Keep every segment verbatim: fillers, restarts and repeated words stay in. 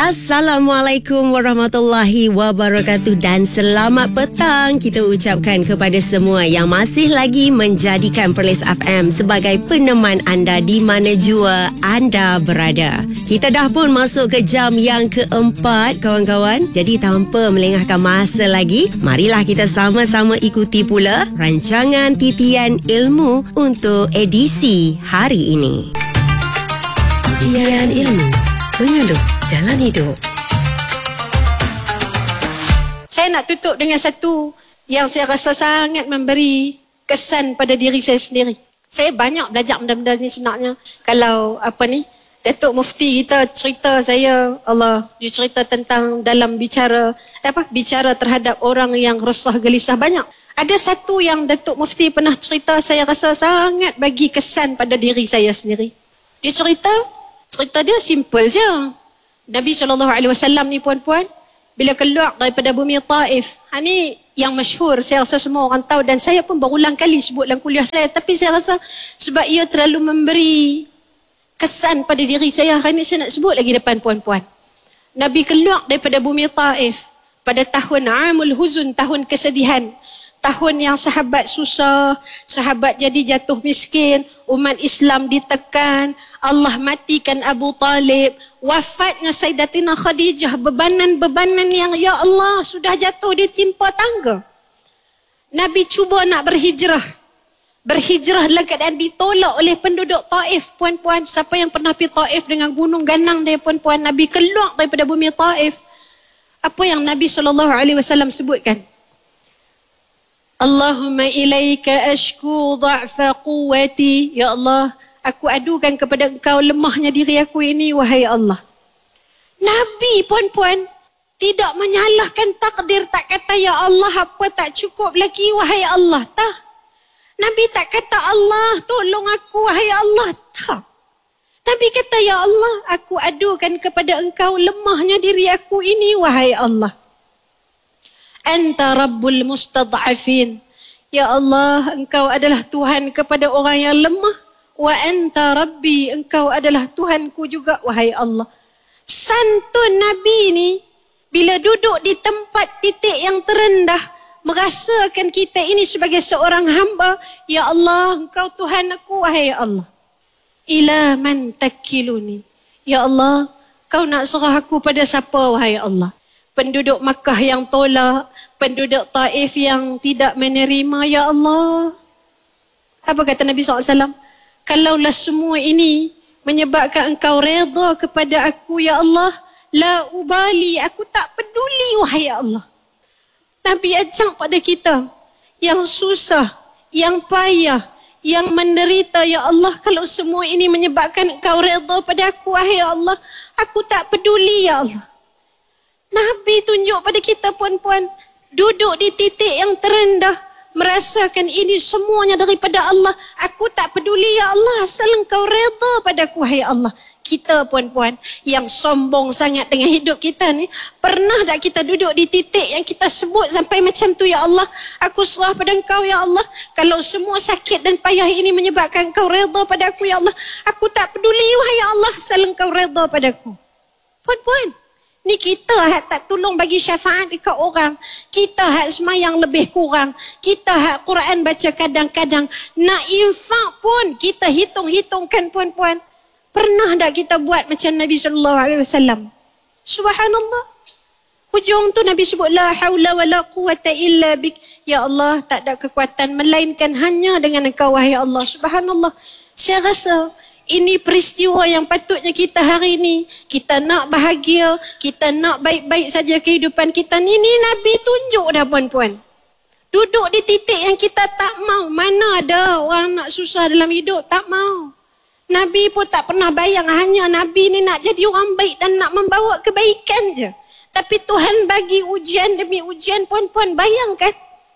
Assalamualaikum warahmatullahi wabarakatuh dan selamat petang kita ucapkan kepada semua yang masih lagi menjadikan Perlis F M sebagai peneman anda di mana jua anda berada. Kita dah pun masuk ke jam yang keempat kawan-kawan. Jadi tanpa melengahkan masa lagi, marilah kita sama-sama ikuti pula rancangan titian ilmu untuk edisi hari ini. Titian ilmu menyeluk jalan hidup. Saya nak tutup dengan satu yang saya rasa sangat memberi kesan pada diri saya sendiri. Saya banyak belajar benda-benda ni sebenarnya. Kalau apa ni, Datuk Mufti kita cerita saya, Allah, dia cerita tentang dalam bicara apa? Bicara terhadap orang yang resah gelisah banyak. Ada satu yang Datuk Mufti pernah cerita, saya rasa sangat bagi kesan pada diri saya sendiri. Dia cerita, cerita dia simple je. Nabi shallallahu alaihi wasallam ni puan-puan, bila keluar daripada bumi Taif, ha, ni yang masyhur, saya rasa semua orang tahu dan saya pun berulang kali sebut dalam kuliah saya, tapi saya rasa sebab ia terlalu memberi kesan pada diri saya, hari ni saya nak sebut lagi depan puan-puan. Nabi keluar daripada bumi Taif pada tahun Amul Huzun, tahun kesedihan. Tahun yang sahabat susah, sahabat jadi jatuh miskin, umat Islam ditekan, Allah matikan Abu Talib, wafatnya Sayyidatina Khadijah, bebanan-bebanan yang ya Allah sudah jatuh ditimpa tangga. Nabi cuba nak berhijrah. Berhijrah dalam keadaan ditolak oleh penduduk Taif, puan-puan. Siapa yang pernah pergi Taif dengan gunung ganang dia, puan-puan, Nabi keluar daripada bumi Taif. Apa yang Nabi sallallahu alaihi wasallam sebutkan? Allahumma ilaika ashku dha'fa quwwati. Ya Allah, aku adukan kepada engkau lemahnya diri aku ini, wahai Allah. Nabi puan-puan tidak menyalahkan takdir, tak kata ya Allah apa tak cukup lagi, wahai Allah, tak. Nabi tak kata Allah tolong aku, wahai Allah, tak. Nabi kata ya Allah, aku adukan kepada engkau lemahnya diri aku ini, wahai Allah. Anta Rabbul Mustad'afin. Ya Allah, engkau adalah Tuhan kepada orang yang lemah. Wa anta Rabbi, engkau adalah Tuhanku juga, wahai Allah. Santun Nabi ni, bila duduk di tempat titik yang terendah, merasakan kita ini sebagai seorang hamba. Ya Allah, engkau Tuhan aku, wahai Allah. Ila man takiluni. Ya Allah, kau nak serah aku pada siapa, wahai Allah? Penduduk Makkah yang tolak, penduduk Taif yang tidak menerima, ya Allah. Apa kata Nabi sallallahu alaihi wasallam? Kalaulah semua ini menyebabkan engkau redha kepada aku, ya Allah, la ubali, aku tak peduli, wahai Allah. Nabi ajak pada kita yang susah, yang payah, yang menderita, ya Allah, kalau semua ini menyebabkan engkau redha pada aku, wahai Allah, aku tak peduli, ya Allah. Nabi tunjuk pada kita, puan-puan, duduk di titik yang terendah, merasakan ini semuanya daripada Allah. Aku tak peduli, ya Allah, asal engkau redha padaku, wahai Allah. Kita, puan-puan, yang sombong sangat dengan hidup kita ni, pernah tak kita duduk di titik yang kita sebut sampai macam tu, ya Allah, aku serah pada engkau, ya Allah. Kalau semua sakit dan payah ini menyebabkan engkau redha pada aku, ya Allah, aku tak peduli, wahai Allah, asal engkau redha padaku. Puan-puan, ni kita hak tak tolong bagi syafaat dekat orang. Kita hak semayang lebih kurang. Kita hak Quran baca kadang-kadang. Nak infak pun kita hitung-hitungkan, puan-puan. Pernah tak kita buat macam Nabi sallallahu alaihi wasallam? Subhanallah. Hujung tu Nabi sebut la haula wala quwata illa bik. Ya Allah, tak ada kekuatan melainkan hanya dengan engkau, wahai Allah. Subhanallah. Saya rasa ini peristiwa yang patutnya kita hari ini, kita nak bahagia, kita nak baik-baik saja kehidupan kita ni. Ni Nabi tunjuk dah, puan-puan. Duduk di titik yang kita tak mau. Mana ada orang nak susah dalam hidup, tak mau. Nabi pun tak pernah bayang, hanya Nabi ni nak jadi orang baik dan nak membawa kebaikan je. Tapi Tuhan bagi ujian demi ujian, puan-puan, bayangkan.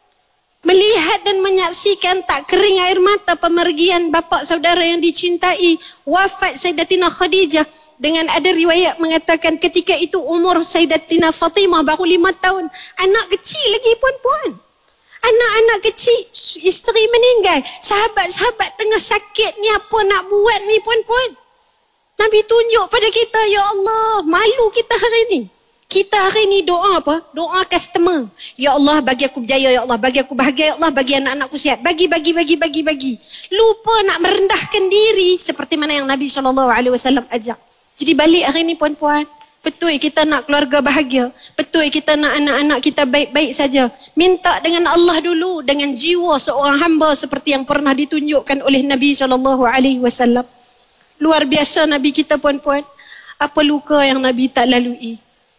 Melihat dan menyaksikan tak kering air mata pemergian bapa saudara yang dicintai, wafat Sayyidatina Khadijah. Dengan ada riwayat mengatakan ketika itu umur Sayyidatina Fatimah baru lima tahun. Anak kecil lagi, puan-puan. Anak-anak kecil, isteri meninggal. Sahabat-sahabat tengah sakit ni, apa nak buat ni, puan-puan? Nabi tunjuk pada kita, ya Allah, malu kita hari ni. Kita hari ni doa apa? Doa customer. Ya Allah, bagi aku berjaya, ya Allah, bagi aku bahagia, ya Allah, bagi anak-anakku sihat. Bagi, bagi, bagi, bagi, bagi. Lupa nak merendahkan diri seperti mana yang Nabi shallallahu alaihi wasallam ajak. Jadi balik hari ni puan-puan, betul kita nak keluarga bahagia. Betul kita nak anak-anak kita baik-baik saja. Minta dengan Allah dulu, dengan jiwa seorang hamba seperti yang pernah ditunjukkan oleh Nabi shallallahu alaihi wasallam. Luar biasa Nabi kita puan-puan. Apa luka yang Nabi tak lalui.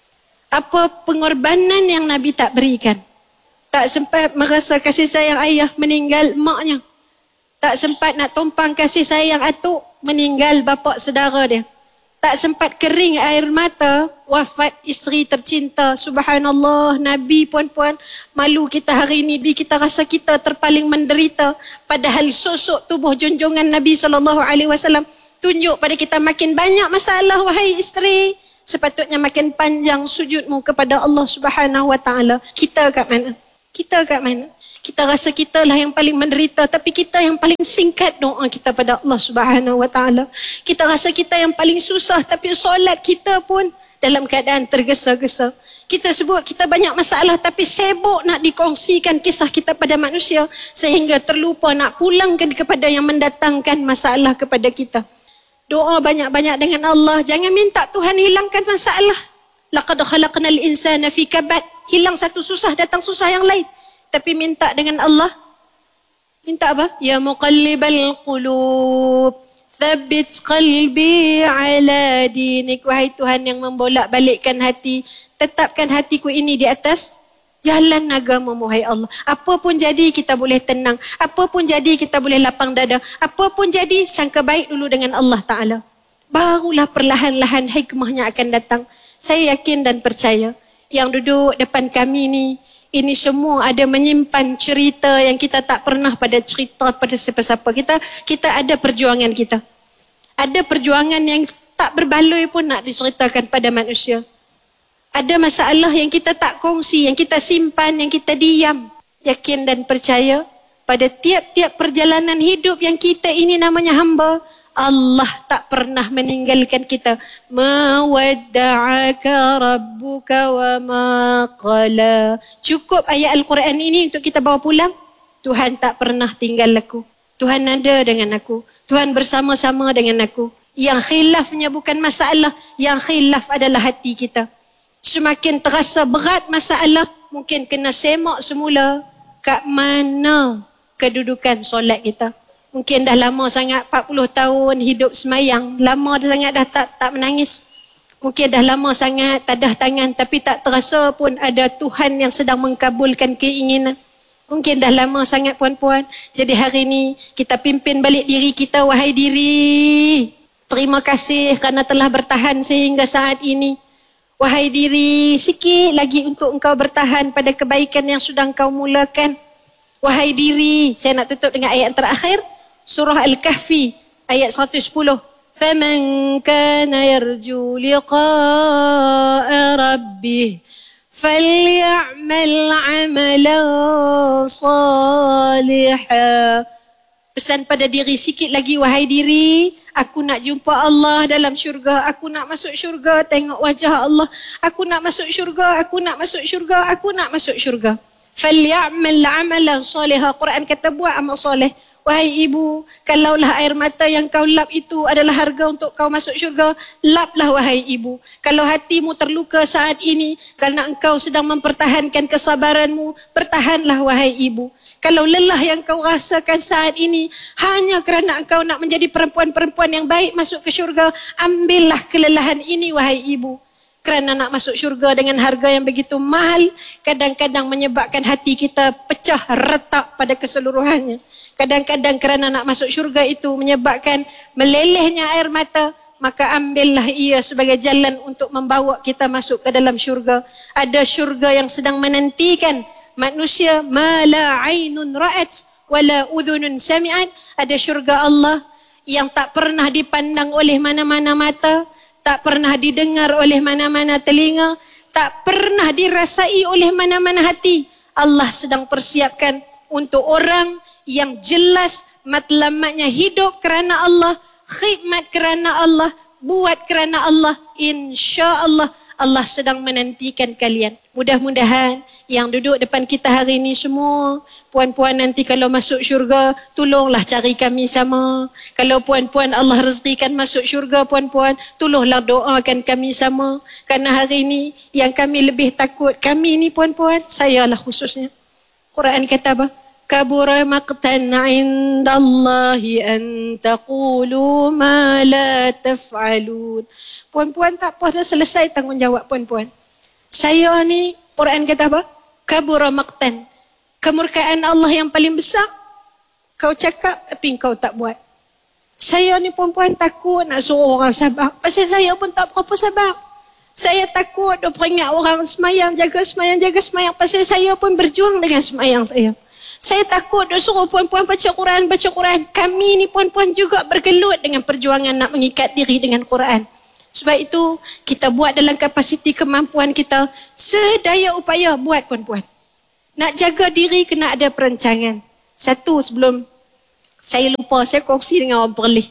Apa pengorbanan yang Nabi tak berikan. Tak sempat merasa kasih sayang ayah, meninggal maknya. Tak sempat nak tumpang kasih sayang atuk, meninggal bapa saudara dia. Tak sempat kering air mata, wafat isteri tercinta. Subhanallah, Nabi puan-puan, malu kita hari ini. Kita rasa kita terpaling menderita. Padahal sosok tubuh junjungan Nabi sallallahu alaihi wasallam tunjuk pada kita makin banyak masalah, wahai isteri. Sepatutnya makin panjang sujudmu kepada Allah Subhanahu Wa Taala. Kita kat mana? Kita kat mana? Kita rasa kita lah yang paling menderita, tapi kita yang paling singkat doa kita pada Allah Subhanahu Wa Taala. Kita rasa kita yang paling susah, tapi solat kita pun dalam keadaan tergesa-gesa. Kita sebut kita banyak masalah, tapi sibuk nak dikongsikan kisah kita pada manusia sehingga terlupa nak pulangkan kepada yang mendatangkan masalah kepada kita. Doa banyak-banyak dengan Allah. Jangan minta Tuhan hilangkan masalah. Laqad khalaqnal insana fi kabad. Hilang satu susah, datang susah yang lain. Tapi minta dengan Allah. Minta apa? Ya muqallibal qulub, thabbit qalbi ala dinik. Wahai Tuhan yang membolak-balikkan hati, tetapkan hatiku ini di atas jalan agama-Mu, wahai Allah. Apa pun jadi kita boleh tenang. Apa pun jadi kita boleh lapang dada. Apa pun jadi sangka baik dulu dengan Allah Ta'ala. Barulah perlahan-lahan hikmahnya akan datang. Saya yakin dan percaya yang duduk depan kami ni, ini semua ada menyimpan cerita yang kita tak pernah pada cerita pada siapa-siapa. Kita kita ada perjuangan kita. Ada perjuangan yang tak berbaloi pun nak diceritakan pada manusia. Ada masalah yang kita tak kongsi, yang kita simpan, yang kita diam. Yakin dan percaya pada tiap-tiap perjalanan hidup yang kita ini namanya hamba, Allah tak pernah meninggalkan kita. Ma wadda'aka rabbuka wa ma qala. Cukup ayat Al-Quran ini untuk kita bawa pulang. Tuhan tak pernah tinggal aku. Tuhan ada dengan aku. Tuhan bersama-sama dengan aku. Yang khilafnya bukan masalah, yang khilaf adalah hati kita. Semakin terasa berat masalah, mungkin kena semak semula kat mana kedudukan solat kita. Mungkin dah lama sangat, empat puluh tahun hidup semayang. Lama dah sangat dah tak, tak menangis. Mungkin dah lama sangat tadah tangan, tapi tak terasa pun ada Tuhan yang sedang mengkabulkan keinginan. Mungkin dah lama sangat puan-puan. Jadi hari ini kita pimpin balik diri kita, wahai diri. Terima kasih kerana telah bertahan sehingga saat ini. Wahai diri, sikit lagi untuk engkau bertahan pada kebaikan yang sudah engkau mulakan. Wahai diri, saya nak tutup dengan ayat terakhir. Surah Al-Kahfi, ayat seratus sepuluh. فَمَنْ كَانَ يَرْجُو لِقَاءَ رَبِّهِ فَلْيَعْمَلْ عَمَلًا صَالِحًا. Pesan pada diri sikit lagi, wahai diri. Aku nak jumpa Allah dalam syurga. Aku nak masuk syurga, tengok wajah Allah. Aku nak masuk syurga, aku nak masuk syurga, aku nak masuk syurga. فَلْيَعْمَلْ عَمَلًا صَالِحًا. Quran kata buat amal soleh. Wahai ibu, kalaulah air mata yang kau lap itu adalah harga untuk kau masuk syurga, laplah wahai ibu. Kalau hatimu terluka saat ini kerana engkau sedang mempertahankan kesabaranmu, bertahanlah wahai ibu. Kalau lelah yang kau rasakan saat ini hanya kerana engkau nak menjadi perempuan-perempuan yang baik masuk ke syurga, ambillah kelelahan ini wahai ibu. Kerana nak masuk syurga dengan harga yang begitu mahal, kadang-kadang menyebabkan hati kita pecah retak pada keseluruhannya. Kadang-kadang kerana nak masuk syurga itu menyebabkan melelehnya air mata, maka ambillah ia sebagai jalan untuk membawa kita masuk ke dalam syurga. Ada syurga yang sedang menantikan manusia, ma la ainun ra'at wa la udhunun sami'at. Ada syurga Allah yang tak pernah dipandang oleh mana-mana mata, tak pernah didengar oleh mana-mana telinga, tak pernah dirasai oleh mana-mana hati. Allah sedang persiapkan untuk orang yang jelas matlamatnya hidup kerana Allah, khidmat kerana Allah, buat kerana Allah. InsyaAllah Allah sedang menantikan kalian. Mudah-mudahan yang duduk depan kita hari ini semua, puan-puan nanti kalau masuk syurga, tolonglah cari kami sama. Kalau puan-puan Allah rezekikan masuk syurga, puan-puan, tolonglah doakan kami sama. Kerana hari ini yang kami lebih takut, kami ni puan-puan, saya lah khususnya. Quran kata apa? Kabura maqtan indallahi an taqulu ma la taf'alun. Puan-puan tak apa, dah selesai tanggungjawab puan-puan. Saya ni, Quran kata apa? Kabura maqtan. Kemurkaan Allah yang paling besar. Kau cakap tapi kau tak buat. Saya ni puan-puan takut nak suruh orang sabar. Pasal saya pun tak berapa sabar. Saya takut duk peringat orang semayang, jaga semayang, jaga semayang. Pasal saya pun berjuang dengan semayang saya. Saya takut duk suruh puan-puan baca Quran, baca Quran. Kami ni puan-puan juga bergelut dengan perjuangan nak mengikat diri dengan Quran. Sebab itu, kita buat dalam kapasiti kemampuan kita. Sedaya upaya buat puan-puan. Nak jaga diri kena ada perancangan. Satu sebelum saya lupa, saya kongsi dengan orang Perlis.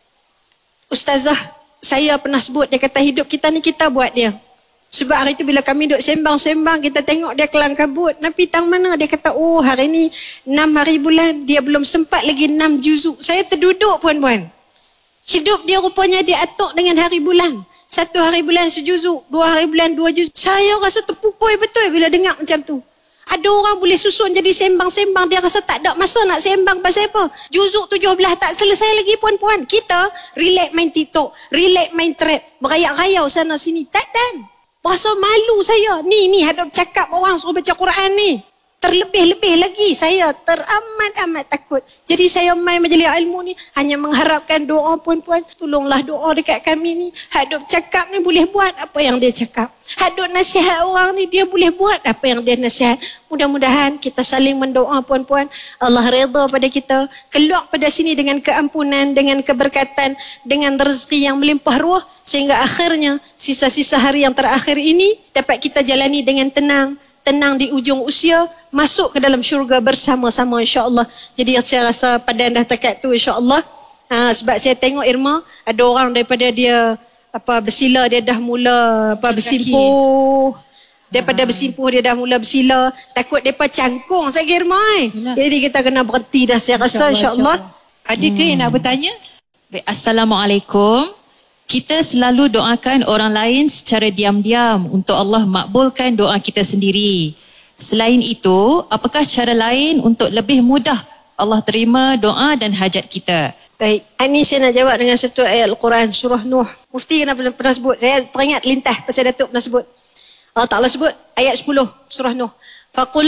Ustazah, saya pernah sebut, dia kata hidup kita ni kita buat dia. Sebab hari tu bila kami duduk sembang-sembang, kita tengok dia kelang kabut. Nabi tang mana? Dia kata, oh hari ni enam hari bulan, dia belum sempat lagi enam juzuk. Saya terduduk puan-puan. Hidup dia rupanya dia atuk dengan hari bulan. Satu hari bulan sejuzuk, dua hari bulan dua juzuk. Saya rasa terpukul betul bila dengar macam tu. Ada orang boleh susun jadi sembang-sembang, dia rasa tak ada masa nak sembang pasal apa? Juzuk tujuh belas tak selesai lagi puan-puan. Kita relax main TikTok, relax main trap, berayak-rayau sana sini. Tak dan. Rasa malu saya. Ni, ni hadap cakap orang suruh baca Quran ni. Terlebih-lebih lagi saya teramat-amat takut. Jadi saya main majlis ilmu ni hanya mengharapkan doa puan-puan. Tolonglah doa dekat kami ni. Hak duk cakap ni boleh buat apa yang dia cakap. Hak duk nasihat orang ni dia boleh buat apa yang dia nasihat. Mudah-mudahan kita saling mendoa puan-puan. Allah redha pada kita. Keluar pada sini dengan keampunan, dengan keberkatan, dengan rezeki yang melimpah ruah. Sehingga akhirnya sisa-sisa hari yang terakhir ini dapat kita jalani dengan tenang. Tenang di ujung usia, masuk ke dalam syurga bersama-sama insya-Allah. Jadi saya rasa pada dah dekat tu insya-Allah. Ha, sebab saya tengok Irma, ada orang daripada dia apa bersila dia dah mula apa bersimpuh. Daripada bersimpuh dia dah mula bersila, takut depa cangkung saya Irma eh. Jadi kita kena berhenti dah saya rasa insya-Allah. Ada ke hmm. yang nak bertanya? Baik, Assalamualaikum. Kita selalu doakan orang lain secara diam-diam untuk Allah makbulkan doa kita sendiri. Selain itu, apakah cara lain untuk lebih mudah Allah terima doa dan hajat kita? Baik, ini saya nak jawab dengan satu ayat Al-Quran surah Nuh. Mufti kenapa pernah sebut? Saya teringat lintah pasal Datuk pernah sebut. Allah Ta'ala sebut ayat sepuluh surah Nuh. Faqul